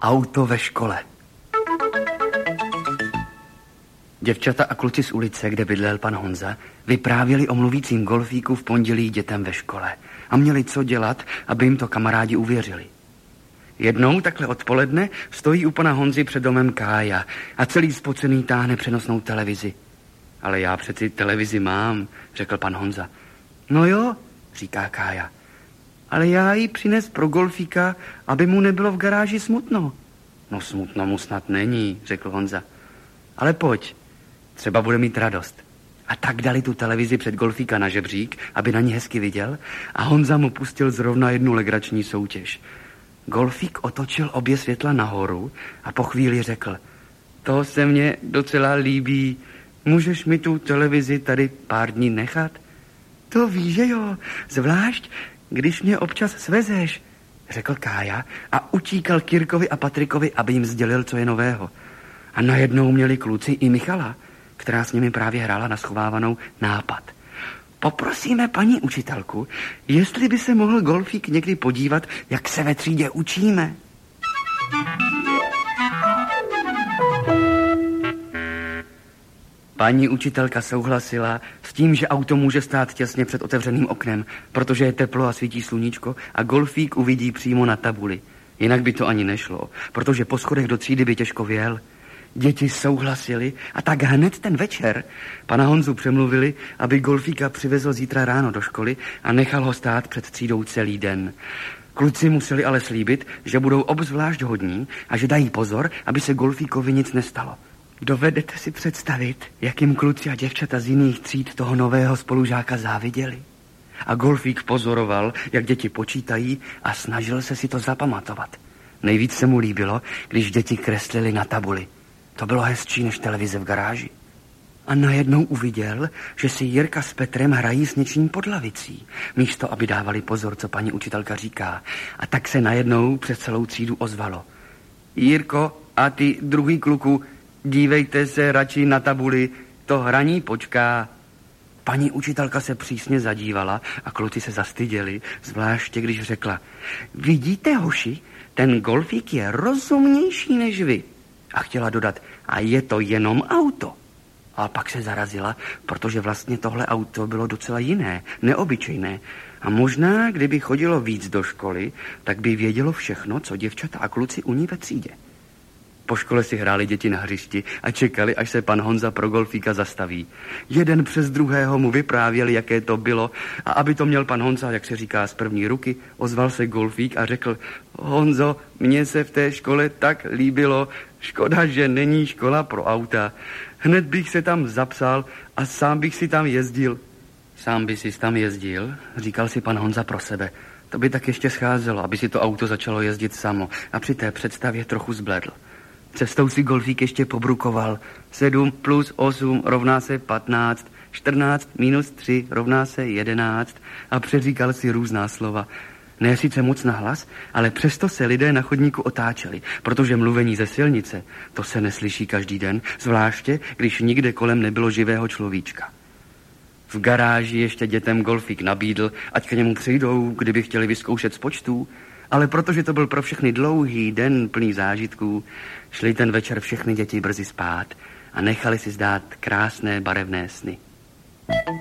Auto ve škole. Děvčata a kluci z ulice, kde bydlel pan Honza, vyprávěli o mluvícím golfíku v pondělí dětem ve škole a měli co dělat, aby jim to kamarádi uvěřili. Jednou takhle odpoledne stojí u pana Honzy před domem Kája a celý spocený táhne přenosnou televizi. Ale já přeci televizi mám, řekl pan Honza. No jo, říká Kája, ale já ji přines pro golfíka, aby mu nebylo v garáži smutno. No smutno mu snad není, řekl Honza. Ale pojď, třeba bude mít radost. A tak dali tu televizi před golfíka na žebřík, aby na ní hezky viděl, a Honza mu pustil zrovna jednu legrační soutěž. Golfík otočil obě světla nahoru a po chvíli řekl: to se mně docela líbí, můžeš mi tu televizi tady pár dní nechat? To víš, že jo, zvlášť, když mě občas svezeš, řekl Kája a utíkal k Jirkovi a Patrikovi, aby jim sdělil, co je nového. A najednou měli kluci i Michala, která s nimi právě hrála na schovávanou, nápad. Poprosíme paní učitelku, jestli by se mohl golfík někdy podívat, jak se ve třídě učíme. Paní učitelka souhlasila s tím, že auto může stát těsně před otevřeným oknem, protože je teplo a svítí sluníčko a golfík uvidí přímo na tabuli. Jinak by to ani nešlo, protože po schodech do třídy by těžko vjel. Děti souhlasili a tak hned ten večer pana Honzu přemluvili, aby golfíka přivezl zítra ráno do školy a nechal ho stát před třídou celý den. Kluci museli ale slíbit, že budou obzvlášť hodní a že dají pozor, aby se golfíkovi nic nestalo. Dovedete si představit, jak jim kluci a děvčata z jiných tříd toho nového spolužáka záviděli? A golfík pozoroval, jak děti počítají a snažil se si to zapamatovat. Nejvíc se mu líbilo, když děti kreslili na tabuli. To bylo hezčí než televize v garáži. A najednou uviděl, že si Jirka s Petrem hrají s něčím pod lavicí, místo aby dávali pozor, co paní učitelka říká. A tak se najednou přes celou třídu ozvalo: Jirko a ty druhý kluku, dívejte se radši na tabuli, to hraní počká. Paní učitelka se přísně zadívala a kluci se zastyděli, zvláště když řekla: vidíte, hoši, ten golfík je rozumnější než vy. A chtěla dodat: a je to jenom auto. A pak se zarazila, protože vlastně tohle auto bylo docela jiné, neobyčejné. A možná, kdyby chodilo víc do školy, tak by vědělo všechno, co děvčata a kluci u ní ve třídě. Po škole si hráli děti na hřišti a čekali, až se pan Honza pro golfíka zastaví. Jeden přes druhého mu vyprávěli, jaké to bylo, a aby to měl pan Honza, jak se říká, z první ruky, ozval se golfík a řekl: Honzo, mně se v té škole tak líbilo, škoda, že není škola pro auta. Hned bych se tam zapsal a sám bych si tam jezdil. Sám by si tam jezdil, říkal si pan Honza pro sebe. To by tak ještě scházelo, aby si to auto začalo jezdit samo, a při té představě trochu zbledl. Cestou si golfík ještě pobrukoval: 7 plus 8 rovná se 15, 14 minus 3 rovná se 11 a přeříkal si různá slova. Ne sice moc nahlas, ale přesto se lidé na chodníku otáčeli, protože mluvení ze silnice, to se neslyší každý den, zvláště když nikde kolem nebylo živého človíčka. V garáži ještě dětem golfík nabídl, ať k němu přijdou, kdyby chtěli vyzkoušet z počtů, ale protože to byl pro všechny dlouhý den plný zážitků, šli ten večer všechny děti brzy spát a nechali si zdát krásné barevné sny.